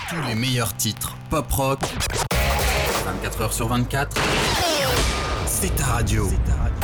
Tous les meilleurs titres pop-rock, 24h sur 24, c'est ta radio.